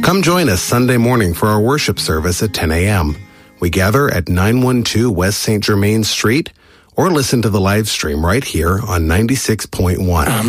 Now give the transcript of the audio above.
Come join us Sunday morning for our worship service at 10 a.m. We gather at 912 West St. Germain Street, or listen to the live stream right here on 96.1.